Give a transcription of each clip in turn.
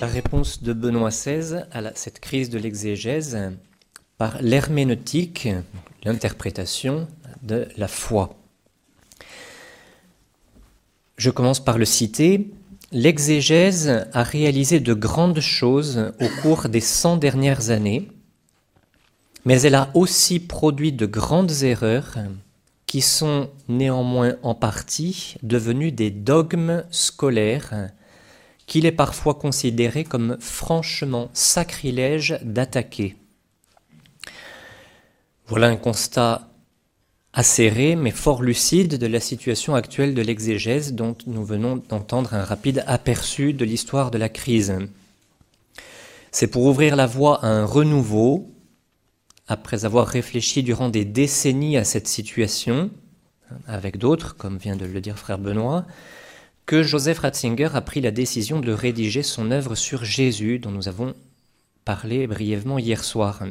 La réponse de Benoît XVI à cette crise de l'exégèse par l'herméneutique, l'interprétation de la foi. Je commence par le citer. L'exégèse a réalisé de grandes choses au cours des 100 dernières années, mais elle a aussi produit de grandes erreurs qui sont néanmoins en partie devenues des dogmes scolaires qu'il est parfois considéré comme franchement sacrilège d'attaquer. Voilà un constat acéré mais fort lucide de la situation actuelle de l'exégèse dont nous venons d'entendre un rapide aperçu de l'histoire de la crise. C'est pour ouvrir la voie à un renouveau, après avoir réfléchi durant des décennies à cette situation, avec d'autres, comme vient de le dire frère Benoît, que Joseph Ratzinger a pris la décision de rédiger son œuvre sur Jésus, dont nous avons parlé brièvement hier soir.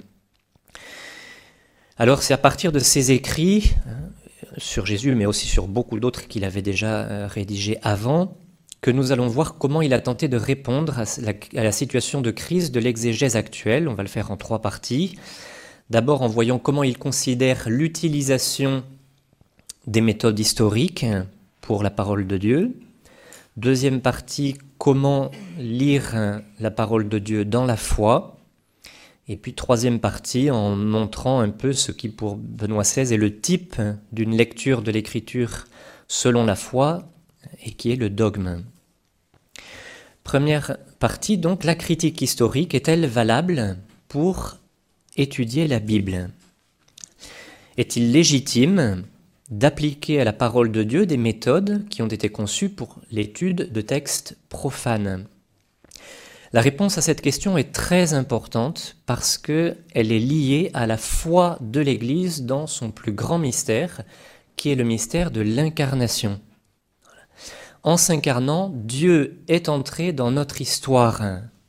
Alors c'est à partir de ses écrits sur Jésus, mais aussi sur beaucoup d'autres qu'il avait déjà rédigés avant, que nous allons voir comment il a tenté de répondre à la situation de crise de l'exégèse actuelle. On va le faire en 3 parties. D'abord en voyant comment il considère l'utilisation des méthodes historiques pour la parole de Dieu. Deuxième partie, comment lire la parole de Dieu dans la foi. Et puis troisième partie, en montrant un peu ce qui pour Benoît XVI est le type d'une lecture de l'écriture selon la foi et qui est le dogme. Première partie, donc, la critique historique est-elle valable pour étudier la Bible? Est-il légitime d'appliquer à la parole de Dieu des méthodes qui ont été conçues pour l'étude de textes profanes? La réponse à cette question est très importante parce qu'elle est liée à la foi de l'Église dans son plus grand mystère, qui est le mystère de l'incarnation. En s'incarnant, Dieu est entré dans notre histoire.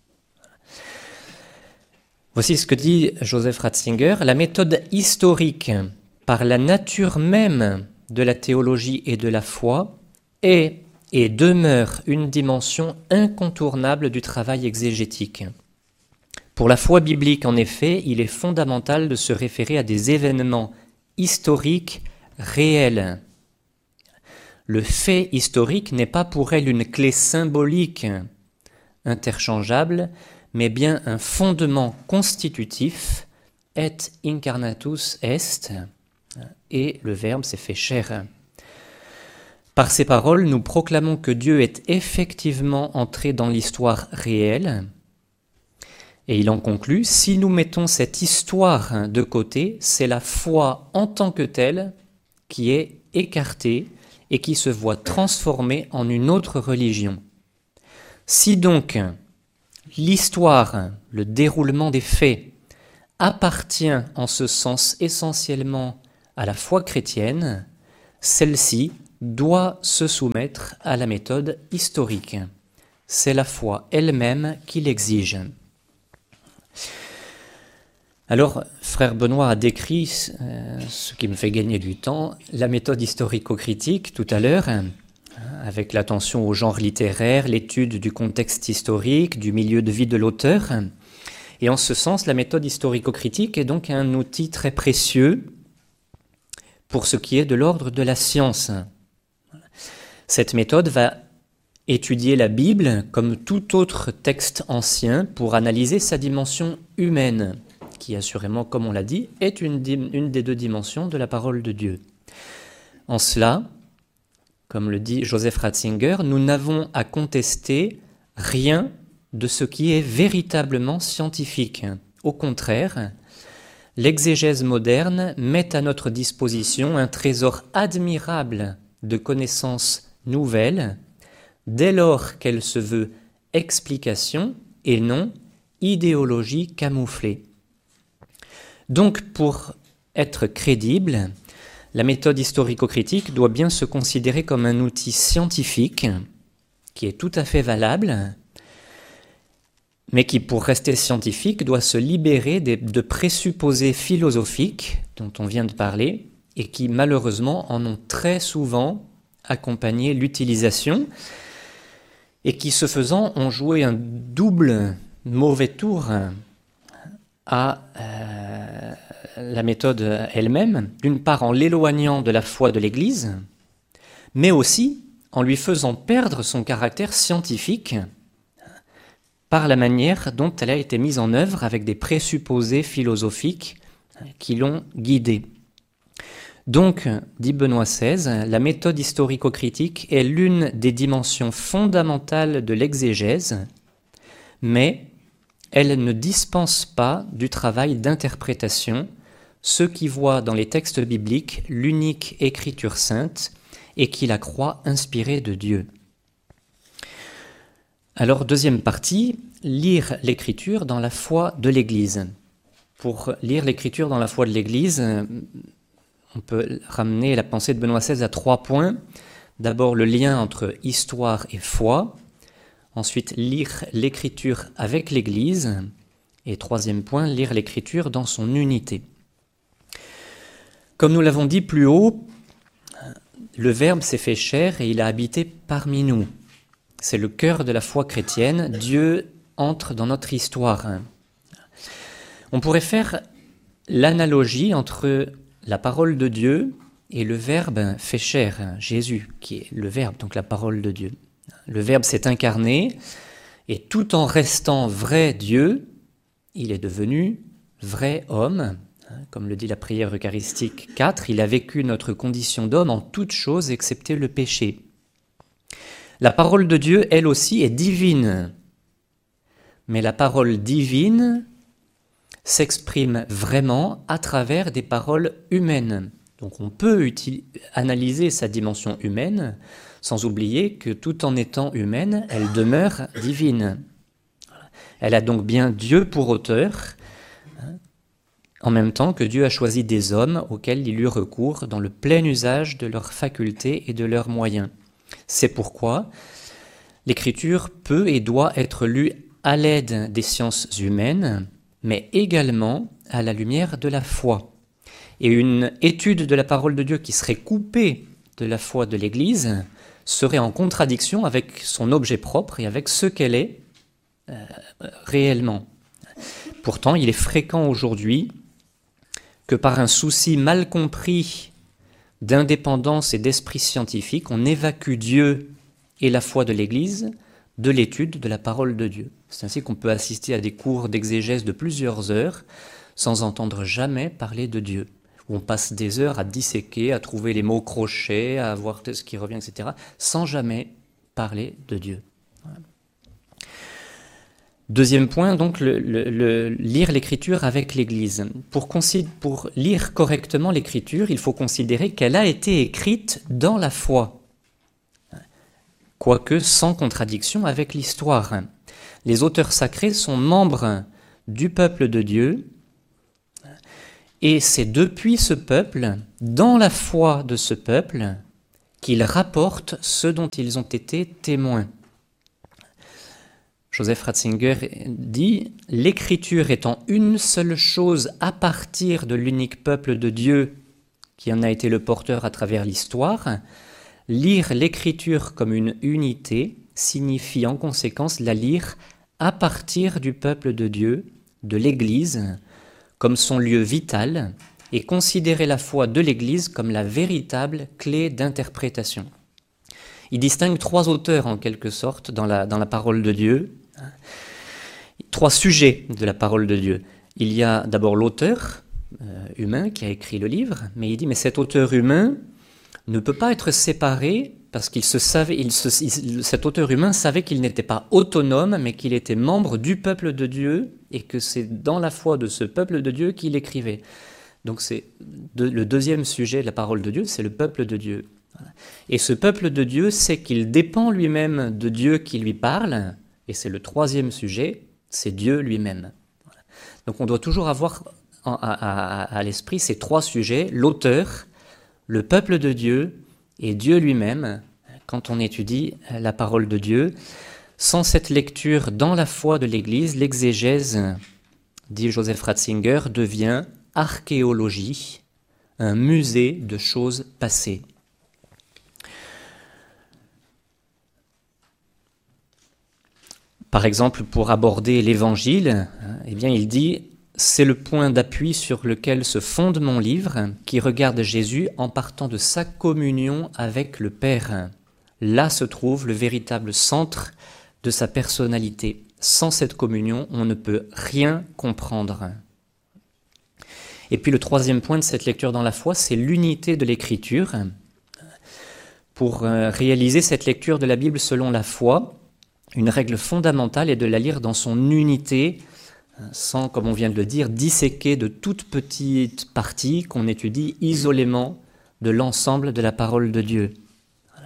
Voici ce que dit Joseph Ratzinger. La méthode historique, par la nature même de la théologie et de la foi, est et demeure une dimension incontournable du travail exégétique. Pour la foi biblique, en effet, il est fondamental de se référer à des événements historiques réels. Le fait historique n'est pas pour elle une clé symbolique interchangeable, mais bien un fondement constitutif, et incarnatus est, et le Verbe s'est fait chair. Par ces paroles, nous proclamons que Dieu est effectivement entré dans l'histoire réelle. Et il en conclut, si nous mettons cette histoire de côté, c'est la foi en tant que telle qui est écartée et qui se voit transformée en une autre religion. Si donc l'histoire, le déroulement des faits, appartient en ce sens essentiellement à la foi chrétienne, celle-ci doit se soumettre à la méthode historique. C'est la foi elle-même qui l'exige. Alors, frère Benoît a décrit, ce qui me fait gagner du temps, la méthode historico-critique tout à l'heure, avec l'attention au genre littéraire, l'étude du contexte historique, du milieu de vie de l'auteur. Et en ce sens, la méthode historico-critique est donc un outil très précieux pour ce qui est de l'ordre de la science. Cette méthode va étudier la Bible comme tout autre texte ancien pour analyser sa dimension humaine, qui assurément, comme on l'a dit, est une des 2 dimensions de la parole de Dieu. En cela, comme le dit Joseph Ratzinger, nous n'avons à contester rien de ce qui est véritablement scientifique. Au contraire, l'exégèse moderne met à notre disposition un trésor admirable de connaissances nouvelles, dès lors qu'elle se veut explication et non idéologie camouflée. Donc, pour être crédible, la méthode historico-critique doit bien se considérer comme un outil scientifique qui est tout à fait valable, mais qui, pour rester scientifique, doit se libérer de présupposés philosophiques dont on vient de parler et qui, malheureusement, en ont très souvent accompagné l'utilisation. et qui, ce faisant, ont joué un double mauvais tour à la méthode elle-même, d'une part en l'éloignant de la foi de l'Église, mais aussi en lui faisant perdre son caractère scientifique par la manière dont elle a été mise en œuvre avec des présupposés philosophiques qui l'ont guidée. Donc, dit Benoît XVI, la méthode historico-critique est l'une des dimensions fondamentales de l'exégèse, mais elle ne dispense pas du travail d'interprétation, ceux qui voient dans les textes bibliques l'unique écriture sainte et qui la croient inspirée de Dieu. Alors, deuxième partie, lire l'écriture dans la foi de l'Église. Pour lire l'écriture dans la foi de l'Église, on peut ramener la pensée de Benoît XVI à 3 points. D'abord, le lien entre histoire et foi. Ensuite, lire l'écriture avec l'Église. Et troisième point, lire l'écriture dans son unité. Comme nous l'avons dit plus haut, le Verbe s'est fait chair et il a habité parmi nous. C'est le cœur de la foi chrétienne. Dieu entre dans notre histoire. On pourrait faire l'analogie entre la parole de Dieu et le Verbe fait chair, Jésus, qui est le Verbe, donc la parole de Dieu. Le Verbe s'est incarné, et tout en restant vrai Dieu, il est devenu vrai homme. Comme le dit la prière eucharistique 4, il a vécu notre condition d'homme en toutes choses excepté le péché. La parole de Dieu, elle aussi, est divine. Mais la parole divine s'exprime vraiment à travers des paroles humaines. Donc on peut analyser sa dimension humaine sans oublier que tout en étant humaine, elle demeure divine. Elle a donc bien Dieu pour auteur, en même temps que Dieu a choisi des hommes auxquels il eut recours dans le plein usage de leurs facultés et de leurs moyens. C'est pourquoi l'Écriture peut et doit être lue à l'aide des sciences humaines, mais également à la lumière de la foi. Et une étude de la parole de Dieu qui serait coupée de la foi de l'Église serait en contradiction avec son objet propre et avec ce qu'elle est réellement. Pourtant, il est fréquent aujourd'hui que par un souci mal compris d'indépendance et d'esprit scientifique, on évacue Dieu et la foi de l'Église de l'étude de la parole de Dieu. C'est ainsi qu'on peut assister à des cours d'exégèse de plusieurs heures sans entendre jamais parler de Dieu. Où on passe des heures à disséquer, à trouver les mots crochets, à voir ce qui revient, etc., sans jamais parler de Dieu. Voilà. Deuxième point, donc, lire l'écriture avec l'Église. Pour lire correctement l'écriture, il faut considérer qu'elle a été écrite dans la foi, quoique sans contradiction avec l'histoire. Les auteurs sacrés sont membres du peuple de Dieu, et c'est depuis ce peuple, dans la foi de ce peuple, qu'ils rapportent ce dont ils ont été témoins. Joseph Ratzinger dit « L'écriture étant une seule chose à partir de l'unique peuple de Dieu qui en a été le porteur à travers l'histoire, lire l'écriture comme une unité signifie en conséquence la lire à partir du peuple de Dieu, de l'Église, comme son lieu vital, et considérer la foi de l'Église comme la véritable clé d'interprétation. » Il distingue 3 auteurs en quelque sorte dans la parole de Dieu, 3 sujets de la parole de Dieu. Il y a d'abord l'auteur humain qui a écrit le livre, mais il dit mais cet auteur humain ne peut pas être séparé parce qu'il cet auteur humain savait qu'il n'était pas autonome, mais qu'il était membre du peuple de Dieu et que c'est dans la foi de ce peuple de Dieu qu'il écrivait. Donc c'est le deuxième sujet de la parole de Dieu, c'est le peuple de Dieu. Et ce peuple de Dieu sait qu'il dépend lui-même de Dieu qui lui parle, et c'est le troisième sujet, c'est Dieu lui-même. Donc on doit toujours avoir à l'esprit ces 3 sujets, l'auteur, le peuple de Dieu et Dieu lui-même, quand on étudie la parole de Dieu. Sans cette lecture dans la foi de l'Église, l'exégèse, dit Joseph Ratzinger, devient archéologie, un musée de choses passées. Par exemple, pour aborder l'Évangile, eh bien, il dit « C'est le point d'appui sur lequel se fonde mon livre, qui regarde Jésus en partant de sa communion avec le Père. Là se trouve le véritable centre de sa personnalité. Sans cette communion, on ne peut rien comprendre. » Et puis le troisième point de cette lecture dans la foi, c'est l'unité de l'Écriture. Pour réaliser cette lecture de la Bible selon la foi, une règle fondamentale est de la lire dans son unité, sans, comme on vient de le dire, disséquer de toutes petites parties qu'on étudie isolément de l'ensemble de la parole de Dieu. Voilà.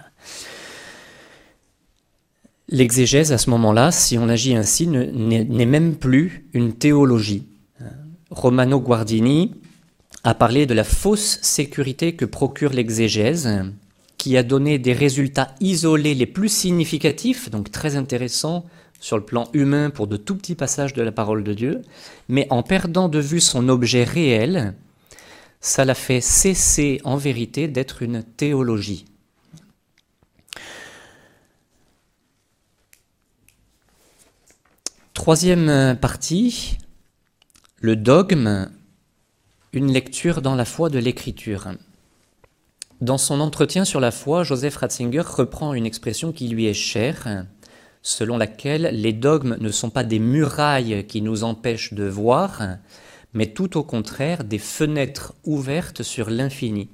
L'exégèse, à ce moment-là, si on agit ainsi, n'est même plus une théologie. Romano Guardini a parlé de la fausse sécurité que procure l'exégèse, qui a donné des résultats isolés les plus significatifs, donc très intéressants sur le plan humain pour de tout petits passages de la parole de Dieu, mais en perdant de vue son objet réel, ça l'a fait cesser en vérité d'être une théologie. Troisième partie, le dogme, une lecture dans la foi de l'Écriture. Dans son entretien sur la foi, Joseph Ratzinger reprend une expression qui lui est chère, selon laquelle les dogmes ne sont pas des murailles qui nous empêchent de voir, mais tout au contraire des fenêtres ouvertes sur l'infini.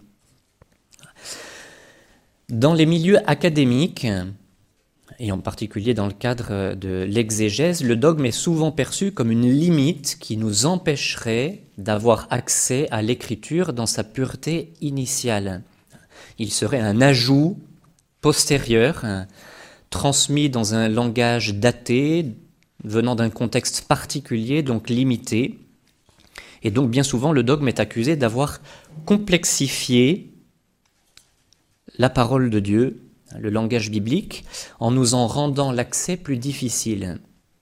Dans les milieux académiques, et en particulier dans le cadre de l'exégèse, le dogme est souvent perçu comme une limite qui nous empêcherait d'avoir accès à l'écriture dans sa pureté initiale. Il serait un ajout postérieur, transmis dans un langage daté, venant d'un contexte particulier, donc limité. Et donc bien souvent, le dogme est accusé d'avoir complexifié la parole de Dieu, le langage biblique, en nous en rendant l'accès plus difficile.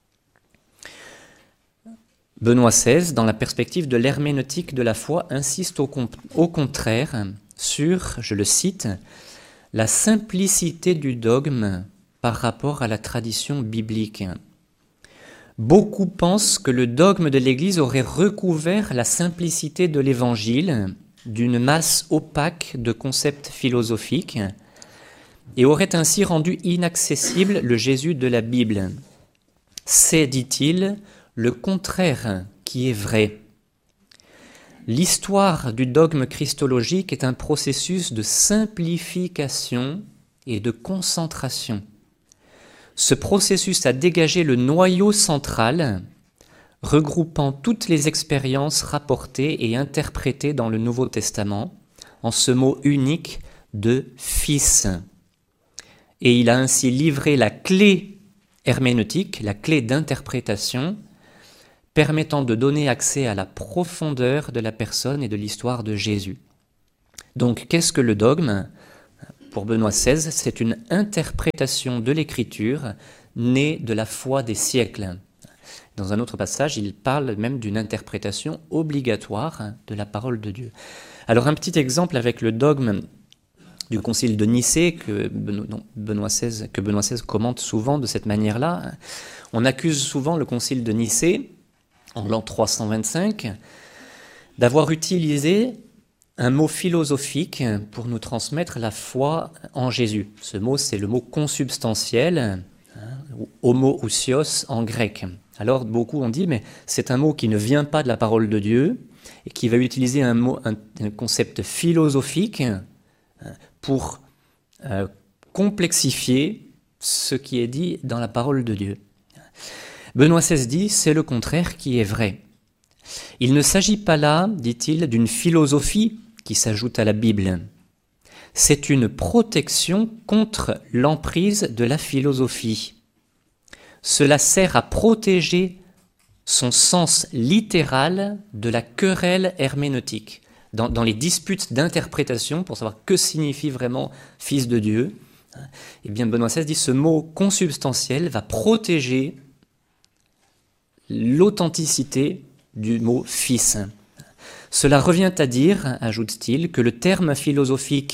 Benoît XVI, dans la perspective de l'herméneutique de la foi, insiste au contraire sur, je le cite, « la simplicité du dogme par rapport à la tradition biblique ». Beaucoup pensent que le dogme de l'Église aurait recouvert la simplicité de l'Évangile d'une masse opaque de concepts philosophiques et aurait ainsi rendu inaccessible le Jésus de la Bible. C'est, dit-il, le contraire qui est vrai. L'histoire du dogme christologique est un processus de simplification et de concentration. Ce processus a dégagé le noyau central, regroupant toutes les expériences rapportées et interprétées dans le Nouveau Testament, en ce mot unique de « fils ». Et il a ainsi livré la clé herméneutique, la clé d'interprétation, permettant de donner accès à la profondeur de la personne et de l'histoire de Jésus. Donc, qu'est-ce que le dogme ? Pour Benoît XVI, c'est une interprétation de l'Écriture née de la foi des siècles. Dans un autre passage, il parle même d'une interprétation obligatoire de la parole de Dieu. Alors, un petit exemple avec le dogme du concile de Nicée que Benoît XVI commente souvent de cette manière-là. On accuse souvent le concile de Nicée, en l'an 325, d'avoir utilisé un mot philosophique pour nous transmettre la foi en Jésus. Ce mot, c'est le mot consubstantiel, ou homoousios en grec. Alors, beaucoup ont dit, mais c'est un mot qui ne vient pas de la parole de Dieu et qui va utiliser un concept philosophique pour complexifier ce qui est dit dans la parole de Dieu. Benoît XVI dit, c'est le contraire qui est vrai. Il ne s'agit pas là, dit-il, d'une philosophie qui s'ajoute à la Bible. C'est une protection contre l'emprise de la philosophie. Cela sert à protéger son sens littéral de la querelle herméneutique. Dans les disputes d'interprétation, pour savoir que signifie vraiment « fils de Dieu », eh bien Benoît XVI dit ce mot consubstantiel va protéger l'authenticité du mot « fils ». Cela revient à dire, ajoute-t-il, que le terme philosophique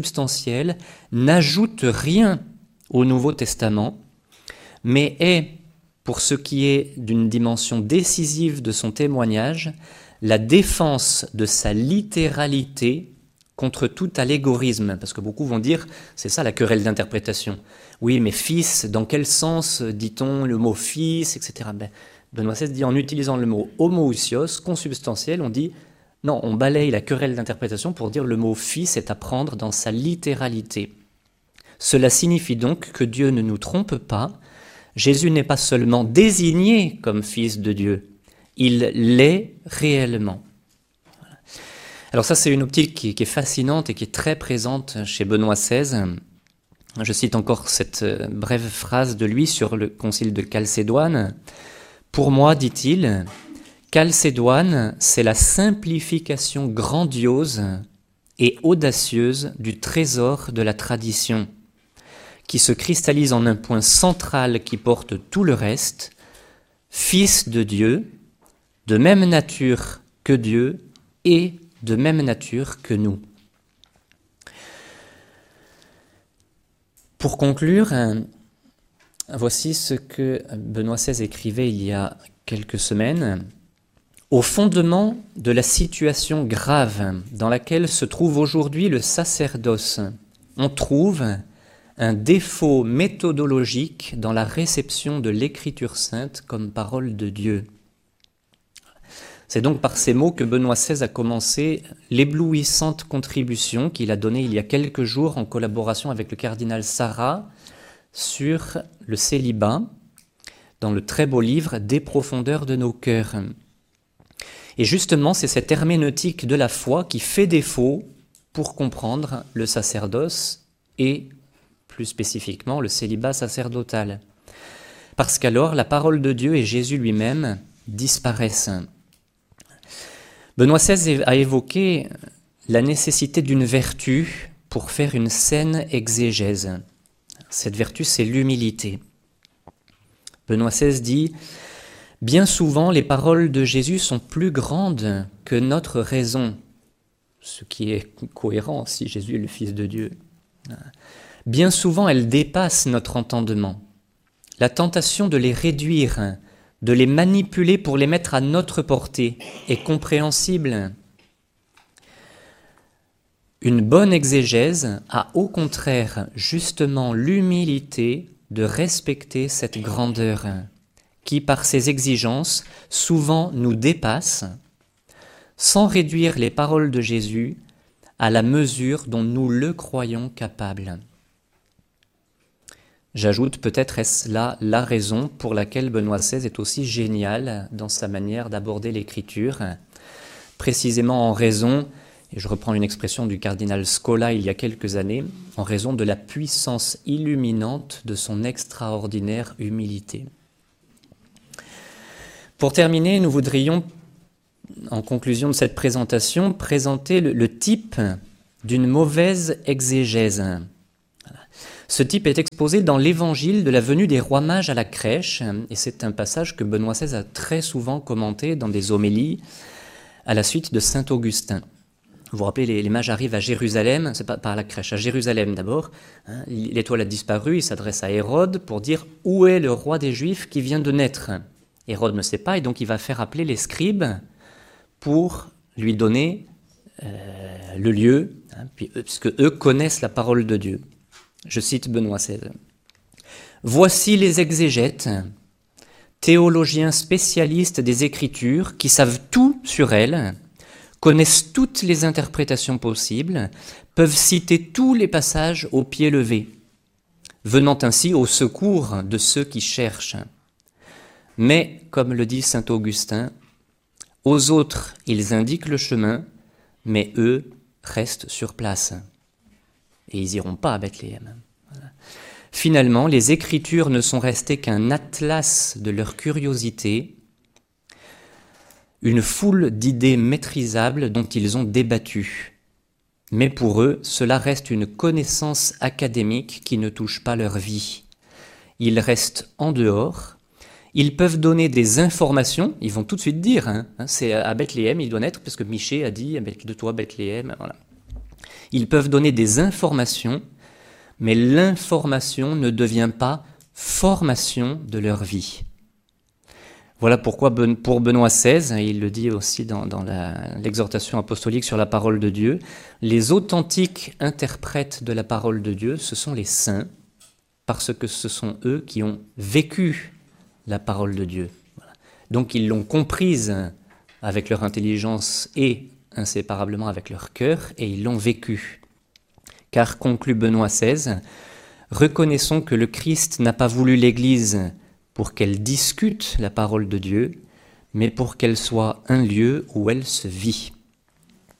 consubstantiel n'ajoute rien au Nouveau Testament, mais est pour ce qui est d'une dimension décisive de son témoignage, la défense de sa littéralité contre tout allégorisme. Parce que beaucoup vont dire, c'est ça la querelle d'interprétation. Oui, mais fils, dans quel sens dit-on le mot fils, etc. Benoît XVI dit, en utilisant le mot homoousios, consubstantiel, on dit, non, on balaye la querelle d'interprétation pour dire le mot fils est à prendre dans sa littéralité. Cela signifie donc que Dieu ne nous trompe pas. Jésus n'est pas seulement désigné comme fils de Dieu, il l'est réellement. Alors ça, c'est une optique qui est fascinante et qui est très présente chez Benoît XVI. Je cite encore cette brève phrase de lui sur le concile de Chalcédoine. « Pour moi, dit-il, Chalcédoine, c'est la simplification grandiose et audacieuse du trésor de la tradition, qui se cristallise en un point central qui porte tout le reste, fils de Dieu, de même nature que Dieu et de même nature que nous. » Pour conclure, voici ce que Benoît XVI écrivait il y a quelques semaines. Au fondement de la situation grave dans laquelle se trouve aujourd'hui le sacerdoce, on trouve un défaut méthodologique dans la réception de l'Écriture sainte comme parole de Dieu. C'est donc par ces mots que Benoît XVI a commencé l'éblouissante contribution qu'il a donnée il y a quelques jours en collaboration avec le cardinal Sarah sur le célibat, dans le très beau livre « Des profondeurs de nos cœurs ». Et justement, c'est cette herméneutique de la foi qui fait défaut pour comprendre le sacerdoce et, plus spécifiquement, le célibat sacerdotal. Parce qu'alors, la parole de Dieu et Jésus lui-même disparaissent. Benoît XVI a évoqué la nécessité d'une vertu pour faire une saine exégèse. Cette vertu, c'est l'humilité. Benoît XVI dit « Bien souvent, les paroles de Jésus sont plus grandes que notre raison », ce qui est cohérent si Jésus est le Fils de Dieu. Bien souvent, elles dépassent notre entendement. La tentation de les réduire, de les manipuler pour les mettre à notre portée est compréhensible. Une bonne exégèse a au contraire justement l'humilité de respecter cette grandeur qui, par ses exigences, souvent nous dépasse, sans réduire les paroles de Jésus à la mesure dont nous le croyons capable. J'ajoute, peut-être est-ce là la raison pour laquelle Benoît XVI est aussi génial dans sa manière d'aborder l'Écriture, précisément en raison, et je reprends une expression du cardinal Scola il y a quelques années, en raison de la puissance illuminante de son extraordinaire humilité. Pour terminer, nous voudrions, en conclusion de cette présentation, présenter le type d'une mauvaise exégèse. Ce type est exposé dans l'évangile de la venue des rois mages à la crèche, et c'est un passage que Benoît XVI a très souvent commenté dans des homélies à la suite de saint Augustin. Vous vous rappelez, les mages arrivent à Jérusalem, c'est pas par la crèche, à Jérusalem d'abord. L'étoile a disparu, il s'adresse à Hérode pour dire « Où est le roi des Juifs qui vient de naître ?» Hérode ne sait pas, et donc il va faire appeler les scribes pour lui donner le lieu, puisque eux connaissent la parole de Dieu. Je cite Benoît XVI. « Voici les exégètes, théologiens spécialistes des Écritures qui savent tout sur elles, connaissent toutes les interprétations possibles, peuvent citer tous les passages au pied levé, venant ainsi au secours de ceux qui cherchent. Mais, comme le dit saint Augustin, aux autres ils indiquent le chemin, mais eux restent sur place. Et ils n'iront pas à Bethléem. Voilà. Finalement, les Écritures ne sont restées qu'un atlas de leur curiosité, une foule d'idées maîtrisables dont ils ont débattu. Mais pour eux, cela reste une connaissance académique qui ne touche pas leur vie. Ils restent en dehors, ils peuvent donner des informations, ils vont tout de suite dire, c'est à Bethléem, il doit naître, parce que Michée a dit, de toi Bethléem, voilà. Ils peuvent donner des informations, mais l'information ne devient pas formation de leur vie. Voilà pourquoi pour Benoît XVI, il le dit aussi dans l'exhortation apostolique sur la parole de Dieu, les authentiques interprètes de la parole de Dieu, ce sont les saints, parce que ce sont eux qui ont vécu la parole de Dieu. Voilà. Donc ils l'ont comprise avec leur intelligence et inséparablement avec leur cœur, et ils l'ont vécue. Car, conclut Benoît XVI, reconnaissons que le Christ n'a pas voulu l'Église pour qu'elle discute la parole de Dieu, mais pour qu'elle soit un lieu où elle se vit.